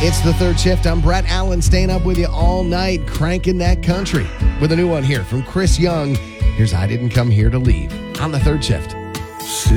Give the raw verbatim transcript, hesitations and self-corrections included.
It's the third shift. I'm Brett Allen, staying up with you all night, cranking that country. With a new one here from Chris Young. Here's I Didn't Come Here to Leave on the third shift.